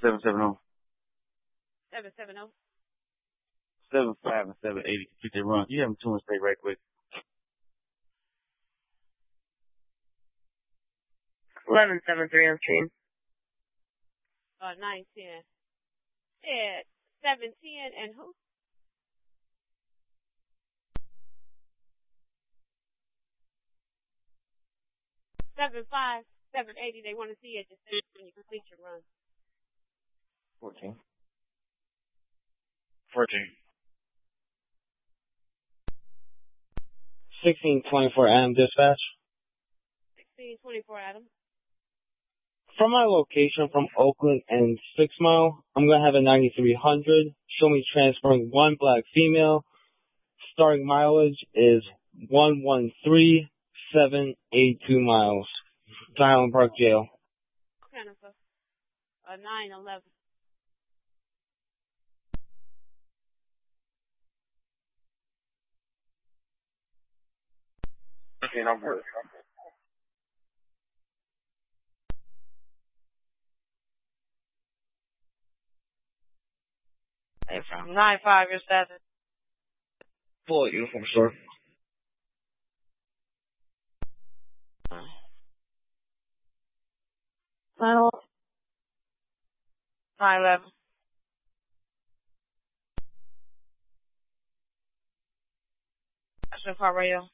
770. 770. 75 and 780. Complete their run. You have them 2 and stay right quick. 1173 on screen. 910. Yeah, 710 and who? 75, 780. They want to see you at the stage when you complete your run. 14. 1624 Adam dispatch. 1624 Adam. From my location from Oakland and 6 Mile, I'm going to have a 9300. Show me transferring one black female. Starting mileage is 113782 miles. To Highland Park Jail. Okay, sir. 911. 95, you're 7. Full uniform store. Final. 911. National Park Radio.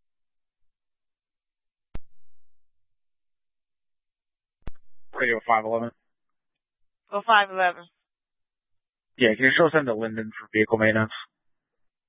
Radio 511. Go 511. Yeah, can you show us into Linden for vehicle maintenance?